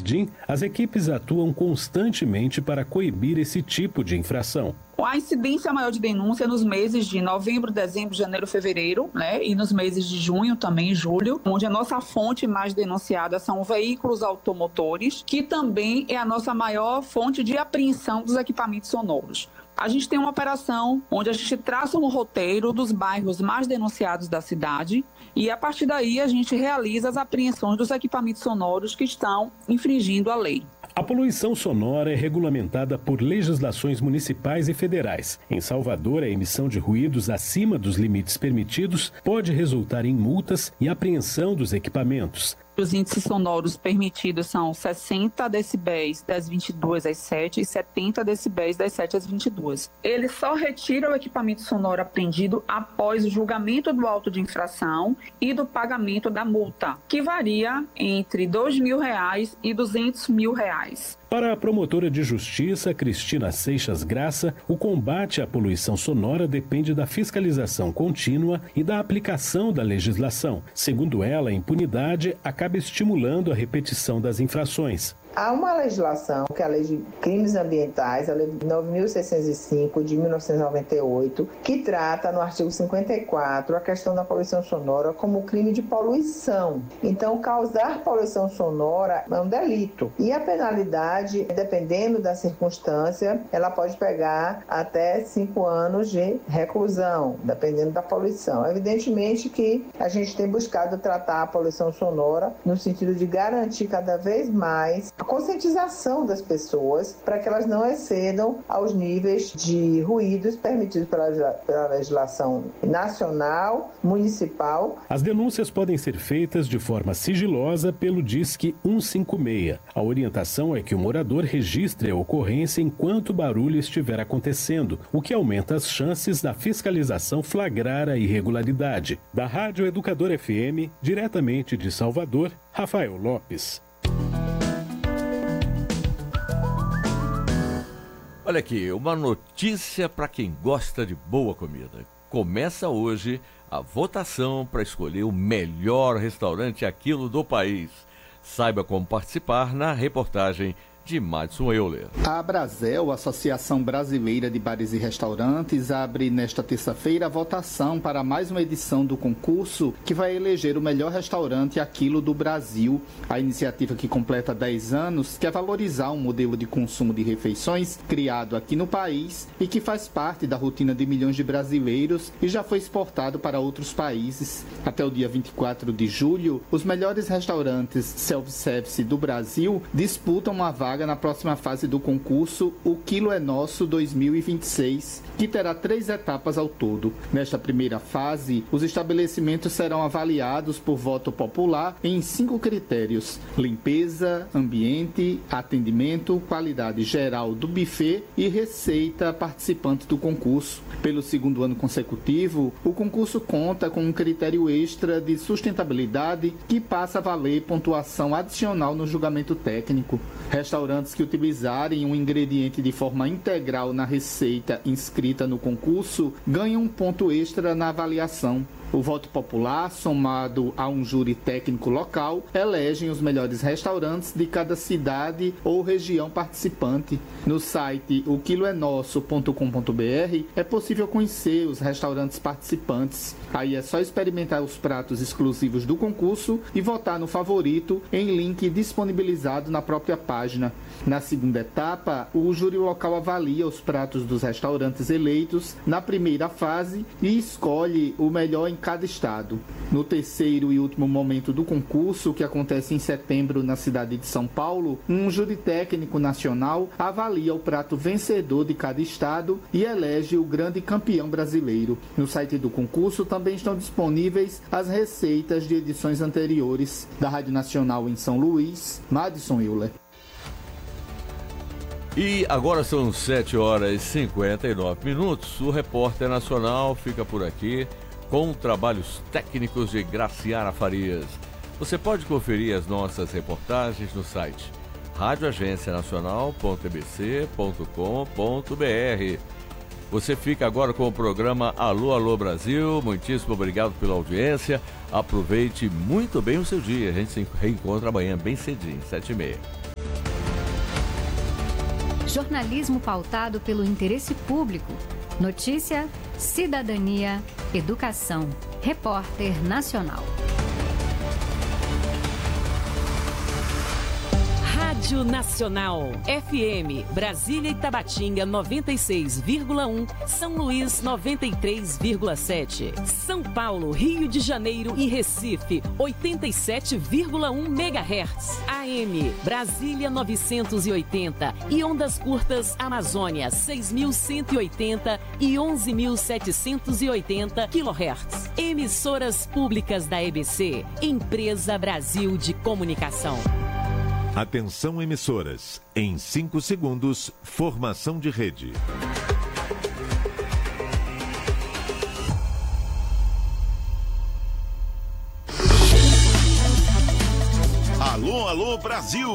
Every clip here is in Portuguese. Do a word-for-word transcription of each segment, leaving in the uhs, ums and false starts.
Jardim, as equipes atuam constantemente para coibir esse tipo de infração. A incidência maior de denúncia nos meses de novembro, dezembro, janeiro, fevereiro, né? E nos meses de junho também, julho, onde a nossa fonte mais denunciada são veículos automotores, que também é a nossa maior fonte de apreensão dos equipamentos sonoros. A gente tem uma operação onde a gente traça um roteiro dos bairros mais denunciados da cidade e, a partir daí, a gente realiza as apreensões dos equipamentos sonoros que estão infringindo a lei. A poluição sonora é regulamentada por legislações municipais e federais. Em Salvador, a emissão de ruídos acima dos limites permitidos pode resultar em multas e apreensão dos equipamentos. Os índices sonoros permitidos são sessenta decibéis das vinte e duas às sete e setenta decibéis das sete às vinte e duas. Ele só retira o equipamento sonoro apreendido após o julgamento do auto de infração e do pagamento da multa, que varia entre dois mil reais e duzentos mil reais. Para a promotora de justiça, Cristina Seixas Graça, o combate à poluição sonora depende da fiscalização contínua e da aplicação da legislação. Segundo ela, a impunidade acaba estimulando a repetição das infrações. Há uma legislação, que é a Lei de Crimes Ambientais, a Lei nove mil seiscentos e cinco, de mil novecentos e noventa e oito, que trata, no artigo cinquenta e quatro, a questão da poluição sonora como crime de poluição. Então, causar poluição sonora é um delito. E a penalidade, dependendo da circunstância, ela pode pegar até cinco anos de reclusão, dependendo da poluição. Evidentemente que a gente tem buscado tratar a poluição sonora no sentido de garantir cada vez mais a conscientização das pessoas para que elas não excedam aos níveis de ruídos permitidos pela, pela legislação nacional, municipal. As denúncias podem ser feitas de forma sigilosa pelo Disque cento e cinquenta e seis. A orientação é que o morador registre a ocorrência enquanto o barulho estiver acontecendo, o que aumenta as chances da fiscalização flagrar a irregularidade. Da Rádio Educador F M, diretamente de Salvador, Rafael Lopes. Olha aqui, uma notícia para quem gosta de boa comida. Começa hoje a votação para escolher o melhor restaurante aquilo do país. Saiba como participar na reportagem de Madison Euler. A Abrazel, Associação Brasileira de Bares e Restaurantes, abre nesta terça-feira a votação para mais uma edição do concurso que vai eleger o melhor restaurante aquilo do Brasil. A iniciativa, que completa dez anos, quer valorizar um modelo de consumo de refeições criado aqui no país e que faz parte da rotina de milhões de brasileiros e já foi exportado para outros países. Até o dia vinte e quatro de julho, os melhores restaurantes self-service do Brasil disputam uma vaga na próxima fase do concurso O Quilo é Nosso dois mil e vinte e seis, que terá três etapas ao todo. Nesta primeira fase, os estabelecimentos serão avaliados por voto popular em cinco critérios: limpeza, ambiente, atendimento, qualidade geral do buffet e receita participante do concurso. Pelo segundo ano consecutivo, o concurso conta com um critério extra de sustentabilidade que passa a valer pontuação adicional no julgamento técnico. Restaurantes que utilizarem um ingrediente de forma integral na receita inscrita no concurso ganham um ponto extra na avaliação. O voto popular, somado a um júri técnico local, elegem os melhores restaurantes de cada cidade ou região participante. No site o quilo é nosso ponto com ponto b r é possível conhecer os restaurantes participantes. Aí é só experimentar os pratos exclusivos do concurso e votar no favorito em link disponibilizado na própria página. Na segunda etapa, o júri local avalia os pratos dos restaurantes eleitos na primeira fase e escolhe o melhor em cada estado. No terceiro e último momento do concurso, que acontece em setembro na cidade de São Paulo, um júri técnico nacional avalia o prato vencedor de cada estado e elege o grande campeão brasileiro. No site do concurso também estão disponíveis as receitas de edições anteriores. Da Rádio Nacional em São Luís, Madison Euler. E agora são sete horas e cinquenta e nove minutos. O Repórter Nacional fica por aqui com trabalhos técnicos de Graciara Farias. Você pode conferir as nossas reportagens no site rádio agência nacional ponto e b c ponto com ponto b r. Você fica agora com o programa Alô, Alô Brasil. Muitíssimo obrigado pela audiência. Aproveite muito bem o seu dia. A gente se reencontra amanhã bem cedinho, sete e meia. Jornalismo pautado pelo interesse público. Notícia, cidadania, educação. Repórter Nacional. Rádio Nacional, F M, Brasília e Tabatinga noventa e seis vírgula um, São Luís noventa e três vírgula sete, São Paulo, Rio de Janeiro e Recife oitenta e sete vírgula um megahertz, A M, Brasília novecentos e oitenta e ondas curtas Amazônia seis mil cento e oitenta e onze mil setecentos e oitenta quilohertz. Emissoras públicas da E B C, Empresa Brasil de Comunicação. Atenção emissoras, em cinco segundos, formação de rede. Alô, alô, Brasil!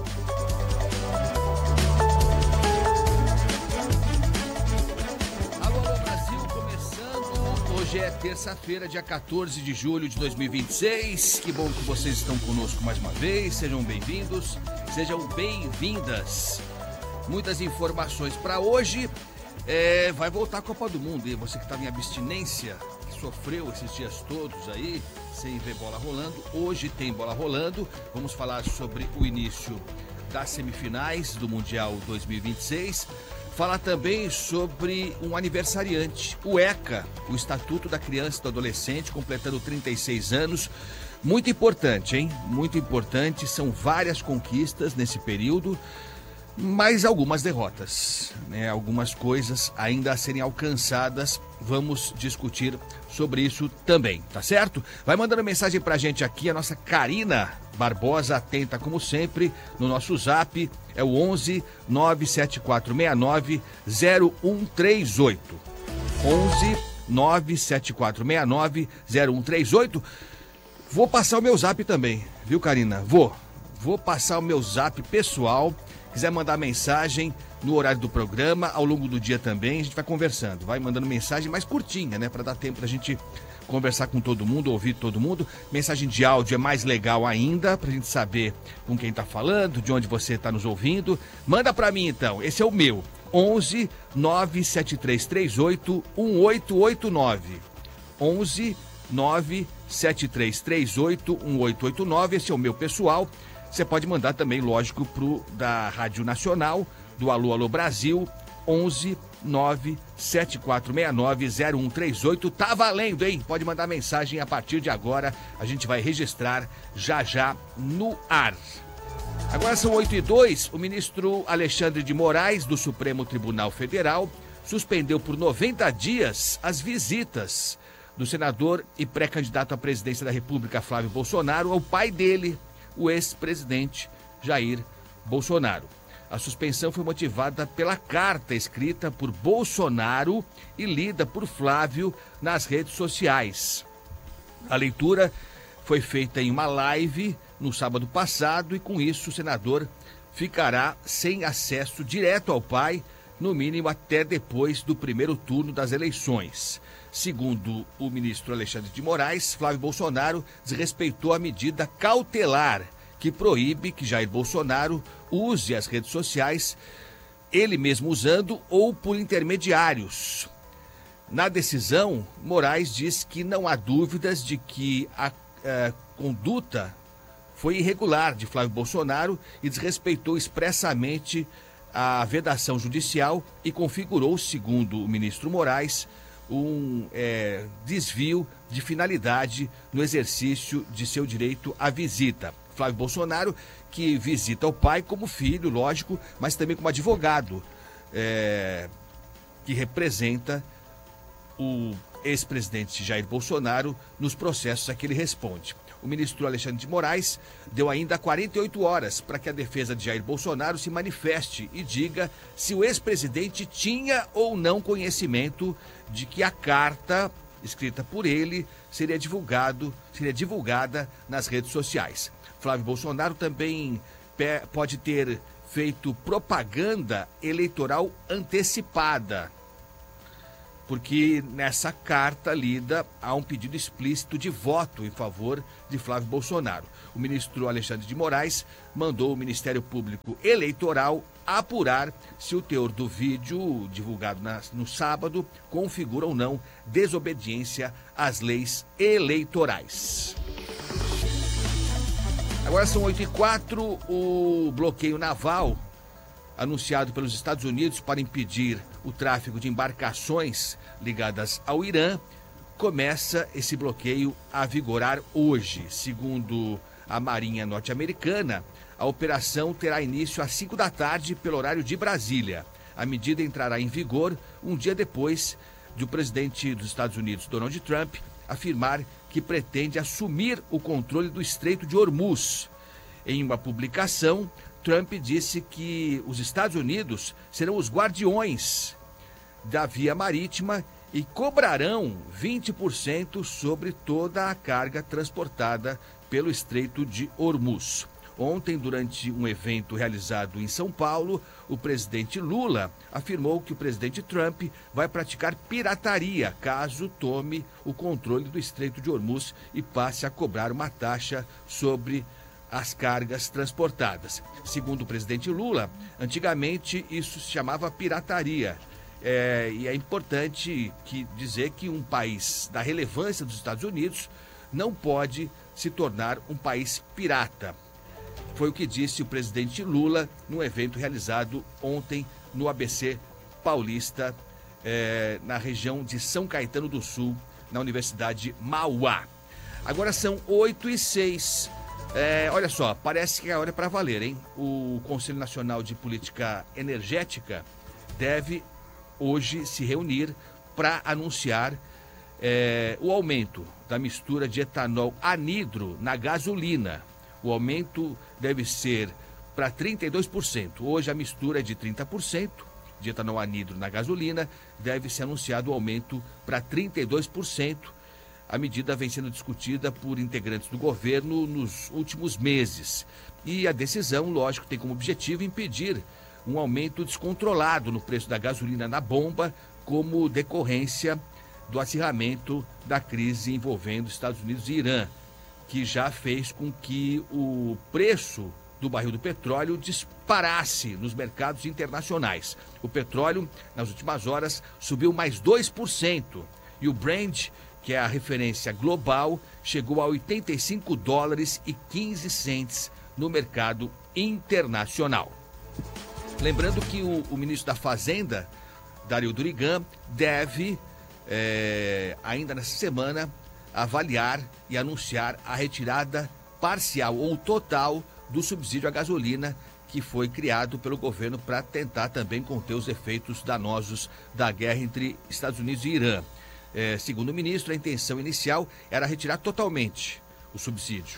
Alô, alô, Brasil, começando. Hoje é terça-feira, dia quatorze de julho de dois mil e vinte e seis. Que bom que vocês estão conosco mais uma vez. Sejam bem-vindos, sejam bem-vindas. Muitas informações para hoje. É, vai voltar a Copa do Mundo. E você que estava em abstinência, que sofreu esses dias todos aí, sem ver bola rolando, hoje tem bola rolando. Vamos falar sobre o início das semifinais do Mundial dois mil e vinte e seis. Falar também sobre um aniversariante, o ECA, o Estatuto da Criança e do Adolescente, completando trinta e seis anos. Muito importante, hein? Muito importante. São várias conquistas nesse período, mas algumas derrotas, né? Algumas coisas ainda a serem alcançadas. Vamos discutir sobre isso também, tá certo? Vai mandando mensagem pra gente aqui, a nossa Karina Barbosa, atenta como sempre, no nosso zap, é o onze nove sete quatro seis nove zero um três oito. onze nove sete quatro seis nove zero um três oito. Vou passar o meu zap também, viu, Karina? Vou. Vou passar o meu zap pessoal. Quiser mandar mensagem no horário do programa, ao longo do dia também, a gente vai conversando. Vai mandando mensagem mais curtinha, né? Para dar tempo da gente conversar com todo mundo, ouvir todo mundo. Mensagem de áudio é mais legal ainda, pra gente saber com quem tá falando, de onde você tá nos ouvindo. Manda pra mim então, esse é o meu, onze nove sete três três oito um oito oito nove. onze nove sete três três oito um oito oito nove, esse é o meu pessoal. Você pode mandar também, lógico, pro da Rádio Nacional, do Alô Alô Brasil, onze nove sete quatro seis nove zero um três oito. Tá valendo, hein? Pode mandar mensagem a partir de agora. A gente vai registrar já já no ar. Agora são oito e dois. O ministro Alexandre de Moraes, do Supremo Tribunal Federal, suspendeu por noventa dias as visitas do senador e pré-candidato à presidência da República, Flávio Bolsonaro, ao pai dele, o ex-presidente Jair Bolsonaro. A suspensão foi motivada pela carta escrita por Bolsonaro e lida por Flávio nas redes sociais. A leitura foi feita em uma live no sábado passado e, com isso, o senador ficará sem acesso direto ao pai, no mínimo até depois do primeiro turno das eleições. Segundo o ministro Alexandre de Moraes, Flávio Bolsonaro desrespeitou a medida cautelar que proíbe que Jair Bolsonaro use as redes sociais, ele mesmo usando ou por intermediários. Na decisão, Moraes diz que não há dúvidas de que a, a conduta foi irregular de Flávio Bolsonaro e desrespeitou expressamente a vedação judicial e configurou, segundo o ministro Moraes, um é, desvio de finalidade no exercício de seu direito à visita. Flávio Bolsonaro, que visita o pai como filho, lógico, mas também como advogado, é, que representa o ex-presidente Jair Bolsonaro nos processos a que ele responde. O ministro Alexandre de Moraes deu ainda quarenta e oito horas para que a defesa de Jair Bolsonaro se manifeste e diga se o ex-presidente tinha ou não conhecimento de que a carta escrita por ele seria divulgado, seria divulgada nas redes sociais. Flávio Bolsonaro também pode ter feito propaganda eleitoral antecipada, porque nessa carta lida há um pedido explícito de voto em favor de Flávio Bolsonaro. O ministro Alexandre de Moraes mandou o Ministério Público Eleitoral apurar se o teor do vídeo divulgado na, no sábado configura ou não desobediência às leis eleitorais. Agora são oito e quatro, o bloqueio naval anunciado pelos Estados Unidos para impedir o tráfego de embarcações ligadas ao Irã, começa esse bloqueio a vigorar hoje. Segundo a Marinha norte-americana, a operação terá início às cinco da tarde pelo horário de Brasília. A medida entrará em vigor um dia depois de o presidente dos Estados Unidos, Donald Trump, afirmar que pretende assumir o controle do Estreito de Hormuz. Em uma publicação, Trump disse que os Estados Unidos serão os guardiões da via marítima e cobrarão vinte por cento sobre toda a carga transportada pelo Estreito de Hormuz. Ontem, durante um evento realizado em São Paulo, o presidente Lula afirmou que o presidente Trump vai praticar pirataria caso tome o controle do Estreito de Hormuz e passe a cobrar uma taxa sobre as cargas transportadas. Segundo o presidente Lula, antigamente isso se chamava pirataria. É, e é importante que dizer que um país da relevância dos Estados Unidos não pode se tornar um país pirata. Foi o que disse o presidente Lula num evento realizado ontem no A B C Paulista, é, na região de São Caetano do Sul, na Universidade Mauá. Agora são oito e seis. É, olha só, parece que é a hora para valer, hein? O Conselho Nacional de Política Energética deve hoje se reunir para anunciar é, o aumento da mistura de etanol anidro na gasolina. O aumento deve ser para trinta e dois por cento. Hoje a mistura é de trinta por cento de etanol anidro na gasolina. Deve ser anunciado o aumento para trinta e dois por cento. A medida vem sendo discutida por integrantes do governo nos últimos meses. E a decisão, lógico, tem como objetivo impedir um aumento descontrolado no preço da gasolina na bomba, como decorrência do acirramento da crise envolvendo Estados Unidos e Irã, que já fez com que o preço do barril do petróleo disparasse nos mercados internacionais. O petróleo, nas últimas horas, subiu mais dois por cento e o Brent, que é a referência global, chegou a oitenta e cinco dólares e quinze centes no mercado internacional. Lembrando que o, o ministro da Fazenda, Dario Durigan, deve, é, ainda nessa semana, avaliar e anunciar a retirada parcial ou total do subsídio à gasolina que foi criado pelo governo para tentar também conter os efeitos danosos da guerra entre Estados Unidos e Irã. É, segundo o ministro, a intenção inicial era retirar totalmente o subsídio.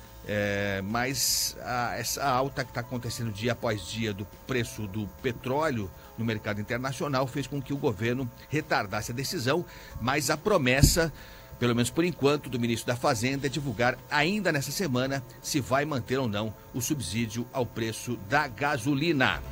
É, mas a, essa alta que está acontecendo dia após dia do preço do petróleo no mercado internacional fez com que o governo retardasse a decisão, mas a promessa, pelo menos por enquanto, do ministro da Fazenda é divulgar ainda nessa semana se vai manter ou não o subsídio ao preço da gasolina.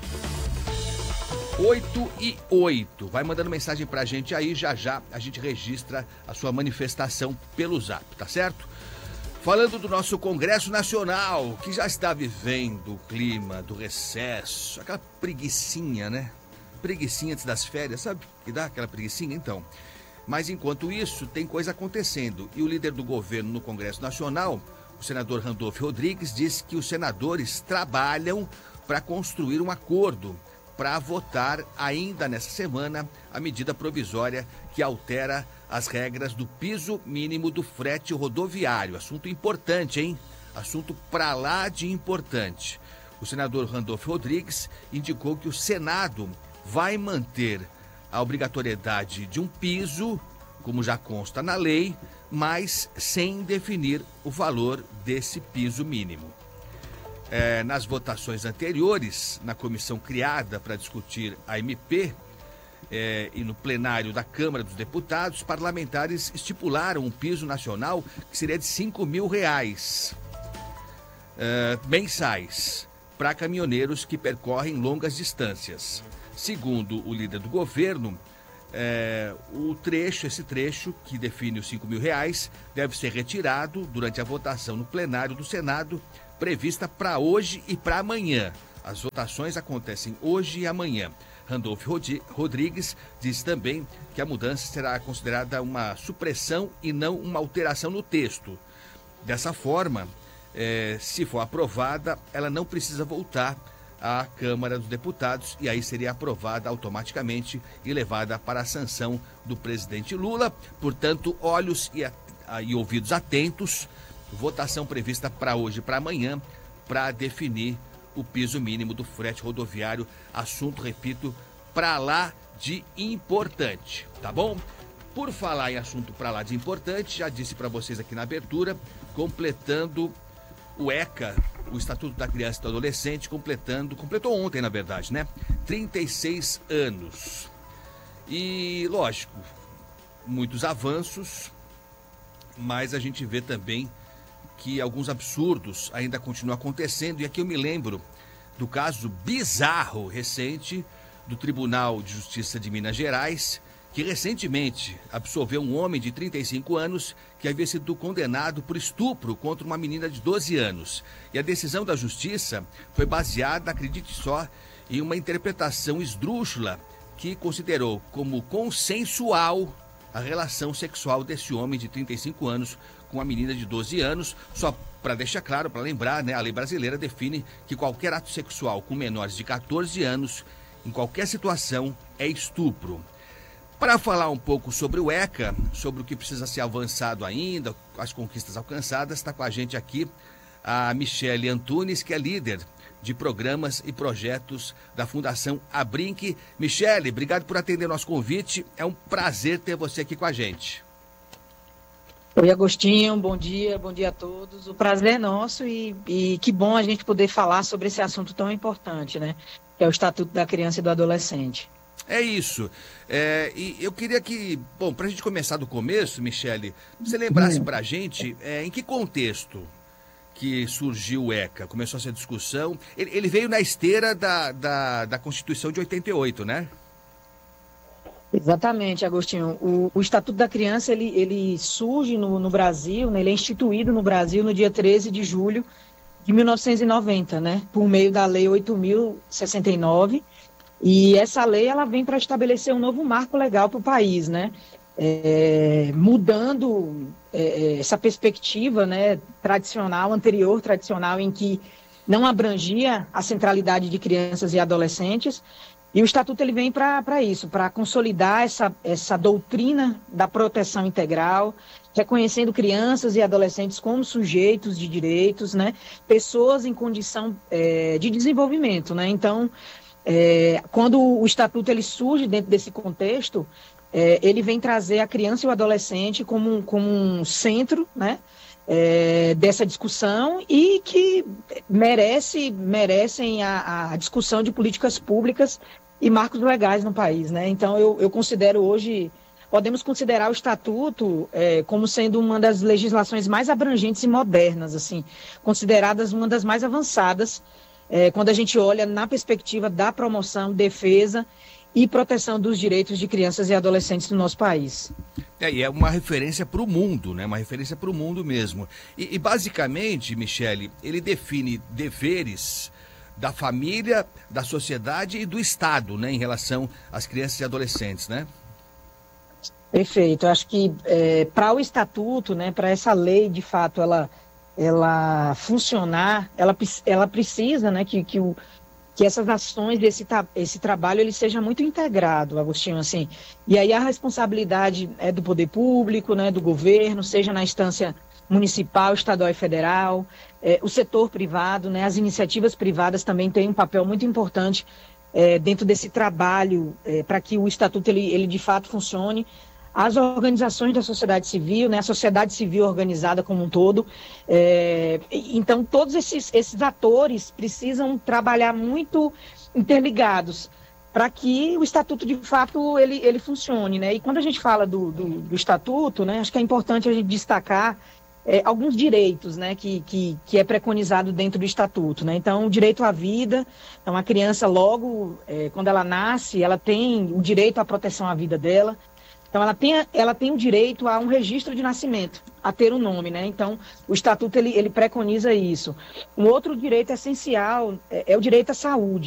oito e oito. Vai mandando mensagem pra gente aí, já já a gente registra a sua manifestação pelo Zap, tá certo? Falando do nosso Congresso Nacional, que já está vivendo o clima do recesso, aquela preguicinha, né? Preguicinha antes das férias, sabe? Que dá aquela preguicinha, então. Mas enquanto isso, tem coisa acontecendo. E o líder do governo no Congresso Nacional, o senador Randolfo Rodrigues, disse que os senadores trabalham para construir um acordo para votar ainda nessa semana a medida provisória que altera as regras do piso mínimo do frete rodoviário. Assunto importante, hein? Assunto pra lá de importante. O senador Randolfo Rodrigues indicou que o Senado vai manter a obrigatoriedade de um piso, como já consta na lei, mas sem definir o valor desse piso mínimo. É, nas votações anteriores, na comissão criada para discutir a M P é, e no plenário da Câmara dos Deputados, parlamentares estipularam um piso nacional que seria de cinco mil reais é, mensais para caminhoneiros que percorrem longas distâncias. Segundo o líder do governo, é, o trecho, esse trecho que define os cinco mil reais, deve ser retirado durante a votação no plenário do Senado, prevista para hoje e para amanhã. As votações acontecem hoje e amanhã. Randolph Rodrigues disse também que a mudança será considerada uma supressão e não uma alteração no texto. Dessa forma, eh, se for aprovada, ela não precisa voltar à Câmara dos Deputados e aí seria aprovada automaticamente e levada para a sanção do presidente Lula. Portanto, olhos e, a, e ouvidos atentos, votação prevista para hoje e para amanhã para definir o piso mínimo do frete rodoviário. Assunto, repito, para lá de importante, tá bom? Por falar em assunto para lá de importante, já disse para vocês aqui na abertura, completando o ECA, o Estatuto da Criança e do Adolescente, completando, completou ontem, na verdade, né? trinta e seis anos. E, lógico, muitos avanços, mas a gente vê também que alguns absurdos ainda continuam acontecendo. E aqui eu me lembro do caso bizarro recente do Tribunal de Justiça de Minas Gerais, que recentemente absolveu um homem de trinta e cinco anos que havia sido condenado por estupro contra uma menina de doze anos. E a decisão da justiça foi baseada, acredite só, em uma interpretação esdrúxula que considerou como consensual a relação sexual desse homem de trinta e cinco anos com a menina de doze anos. Só para deixar claro, para lembrar, né, a lei brasileira define que qualquer ato sexual com menores de catorze anos, em qualquer situação, é estupro. Para falar um pouco sobre o ECA, sobre o que precisa ser avançado ainda, as conquistas alcançadas, está com a gente aqui a Michele Antunes, que é líder de programas e projetos da Fundação Abrinq. Michele, obrigado por atender nosso convite. É um prazer ter você aqui com a gente. Oi, Agostinho, bom dia, bom dia a todos. O prazer é nosso e, e que bom a gente poder falar sobre esse assunto tão importante, né? Que é o Estatuto da Criança e do Adolescente. É isso. É, e eu queria que, bom, para a gente começar do começo, Michele, você lembrasse para a gente é, em que contexto que surgiu o ECA, começou essa discussão. Ele, ele veio na esteira da, da, da Constituição de oitenta e oito, né? Exatamente, Agostinho. O, o Estatuto da Criança, ele, ele surge no, no Brasil, né? Ele é instituído no Brasil no dia treze de julho de mil novecentos e noventa, né? Por meio da Lei oito mil e sessenta e nove. E essa lei, ela vem para estabelecer um novo marco legal para o país, né? É, mudando é, essa perspectiva, né, tradicional, anterior, tradicional, em que não abrangia a centralidade de crianças e adolescentes. E o Estatuto ele vem para isso, para consolidar essa, essa doutrina da proteção integral, reconhecendo crianças e adolescentes como sujeitos de direitos, né, pessoas em condição é, de desenvolvimento, né? Então, é, quando o Estatuto ele surge dentro desse contexto, é, ele vem trazer a criança e o adolescente como, como um centro, né, é, dessa discussão e que merece, merecem a, a discussão de políticas públicas e marcos legais no país, né? Então, eu, eu considero hoje, podemos considerar o Estatuto é, como sendo uma das legislações mais abrangentes e modernas, assim, consideradas uma das mais avançadas, é, quando a gente olha na perspectiva da promoção, defesa e proteção dos direitos de crianças e adolescentes no nosso país. É, e é uma referência para o mundo, né? Uma referência para o mundo mesmo. E, e basicamente, Michele, ele define deveres da família, da sociedade e do Estado, né? Em relação às crianças e adolescentes, né? Perfeito. Eu acho que é, para o Estatuto, né? Para essa lei, de fato, ela, ela funcionar, ela, ela precisa, né? Que, que o que essas ações, esse, esse trabalho, ele seja muito integrado, Agostinho, assim. E aí a responsabilidade é do poder público, né, do governo, seja na instância municipal, estadual e federal, é, o setor privado, né, as iniciativas privadas também têm um papel muito importante é, dentro desse trabalho é, para que o Estatuto, ele, ele de fato funcione. As organizações da sociedade civil, né, a sociedade civil organizada como um todo. É, então, todos esses, esses atores precisam trabalhar muito interligados para que o Estatuto, de fato, ele, ele funcione, né? E quando a gente fala do, do, do Estatuto, né, acho que é importante a gente destacar é, alguns direitos, né, que, que, que é preconizado dentro do Estatuto, né? Então, o direito à vida, então, a criança logo, é, quando ela nasce, ela tem o direito à proteção à vida dela. Então, ela tem, ela tem o direito a um registro de nascimento, a ter um nome, né? Então, o Estatuto, ele, ele preconiza isso. Um outro direito essencial é, é o direito à saúde.